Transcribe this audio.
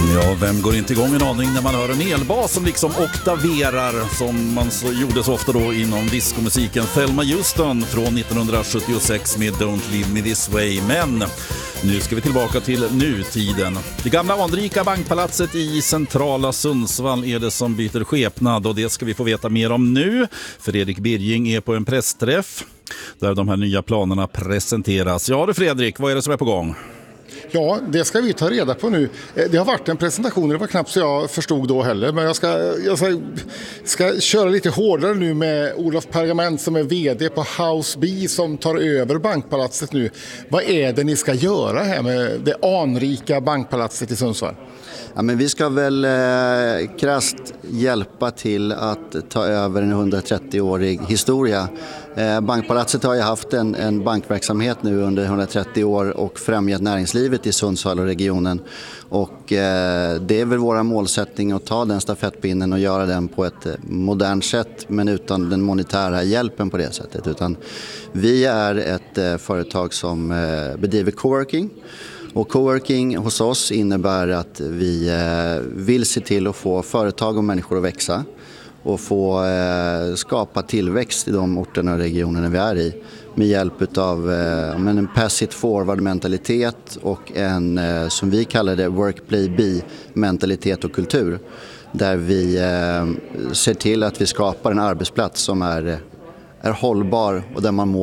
Ja, vem går inte igång en aning när man hör en elbas som liksom oktaverar, som man gjorde så ofta då inom diskomusiken. Thelma Houston från 1976 med Don't Leave Me This Way. Men nu ska vi tillbaka till nutiden. Det gamla anrika bankpalatset i centrala Sundsvall är det som byter skepnad, och det ska vi få veta mer om nu. Fredrik Birging är på en pressträff där de här nya planerna presenteras. Ja du Fredrik, vad är det som är på gång? Ja, det ska vi ta reda på nu. Det har varit en presentation, det var knappt så jag förstod då heller. Men jag ska köra lite hårdare nu med Olof Pergament som är vd på House B som tar över bankpalatset nu. Vad är det ni ska göra här med det anrika bankpalatset i Sundsvall? Ja, men vi ska väl krasst hjälpa till att ta över en 130-årig historia. Bankpalatset har ju haft en bankverksamhet nu under 130 år och främjat näringslivet i Sundsvall och regionen. Och det är väl våra målsättning att ta den stafettpinnen och göra den på ett modernt sätt, men utan den monetära hjälpen på det sättet. Utan vi är ett företag som bedriver coworking. Och coworking hos oss innebär att vi vill se till att få företag och människor att växa och få skapa tillväxt i de orterna och regionerna vi är i med hjälp av en pass it forward mentalitet och en, som vi kallar det, work play be mentalitet och kultur, där vi ser till att vi skapar en arbetsplats som är hållbar och där man mår